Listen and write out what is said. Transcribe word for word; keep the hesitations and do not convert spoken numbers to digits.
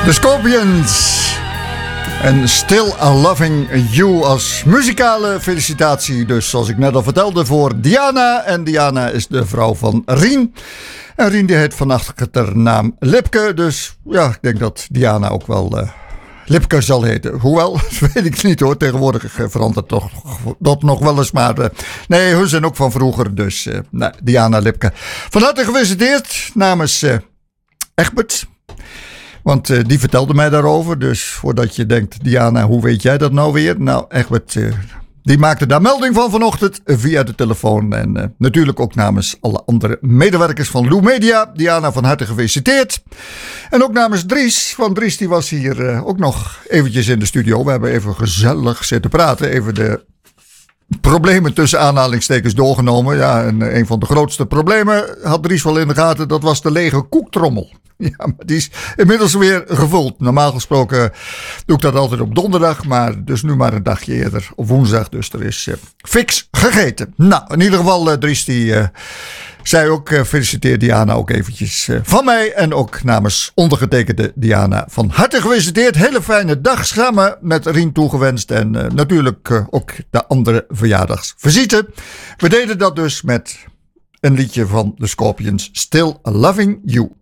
The Scorpions. En Still Loving You als muzikale felicitatie. Dus zoals ik net al vertelde voor Diana. En Diana is de vrouw van Rien. En Rien die heet van achternaam Lipke. Dus ja, ik denk dat Diana ook wel uh, Lipke zal heten. Hoewel, dat weet ik niet hoor. Tegenwoordig verandert toch dat nog wel eens. Maar uh, nee, hun zijn ook van vroeger. Dus uh, nou, Diana Lipke. Van harte gefeliciteerd namens uh, Egbert. Want uh, die vertelde mij daarover. Dus voordat je denkt, Diana, hoe weet jij dat nou weer? Nou, Egbert, uh, die maakte daar melding van vanochtend via de telefoon. En uh, natuurlijk ook namens alle andere medewerkers van Lou Media. Diana, van harte gefeliciteerd. En ook namens Dries. Want Dries die was hier uh, ook nog eventjes in de studio. We hebben even gezellig zitten praten. Even de problemen tussen aanhalingstekens doorgenomen. Ja, en een van de grootste problemen had Dries wel in de gaten. Dat was de lege koektrommel. Ja, maar die is inmiddels weer gevuld. Normaal gesproken doe ik dat altijd op donderdag. Maar dus nu maar een dagje eerder op woensdag. Dus er is uh, fix gegeten. Nou, in ieder geval uh, Dries die uh, zei ook uh, feliciteer Diana ook eventjes uh, van mij. En ook namens ondergetekende Diana van harte gefeliciteerd. Hele fijne dag samen met Rien toegewenst. En uh, natuurlijk uh, ook de andere verjaardagsvisite. We deden dat dus met een liedje van The Scorpions, Still Loving You.